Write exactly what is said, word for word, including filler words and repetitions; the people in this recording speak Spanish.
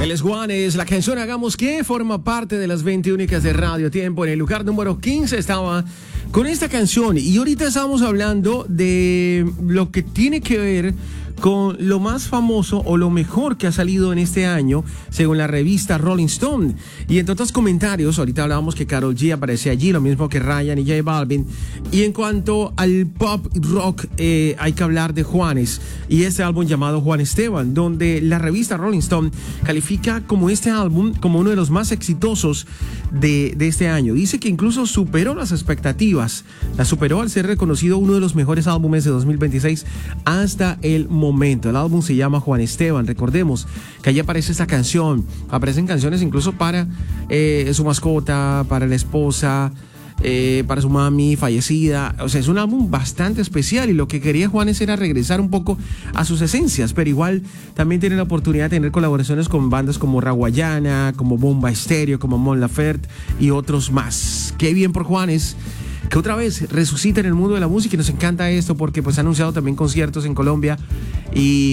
Él es Juanes, la canción Hagamos Que forma parte de las veinte únicas de Radio Tiempo. En el lugar número quince estaba con esta canción. Y ahorita estamos hablando de lo que tiene que ver con lo más famoso o lo mejor que ha salido en este año, según la revista Rolling Stone. Y entre otros comentarios, ahorita hablábamos que Karol G aparece allí, lo mismo que Ryan y J Balvin. Y en cuanto al pop rock, eh, hay que hablar de Juanes y este álbum llamado Juan Esteban, donde la revista Rolling Stone califica como este álbum como uno de los más exitosos de, de este año. Dice que incluso superó las expectativas, la superó al ser reconocido uno de los mejores álbumes de dos mil veintiséis hasta el momento. momento. El álbum se llama Juan Esteban. Recordemos que allí aparece esta canción. Aparecen canciones incluso para eh, su mascota, para la esposa, eh, para su mami fallecida. O sea, es un álbum bastante especial y lo que quería Juanes era regresar un poco a sus esencias, pero igual también tiene la oportunidad de tener colaboraciones con bandas como Raguayana, como Bomba Estéreo, como Mon Laferte y otros más. Qué bien por Juanes, que otra vez resucita en el mundo de la música, y nos encanta esto porque pues ha anunciado también conciertos en Colombia y